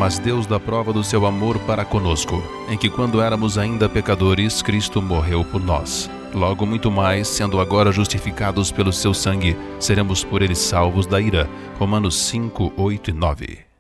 mas Deus dá prova do seu amor para conosco, em que quando éramos ainda pecadores, Cristo morreu por nós. Logo muito mais, sendo agora justificados pelo seu sangue, seremos por ele salvos da ira. Romanos 5, 8 e 9.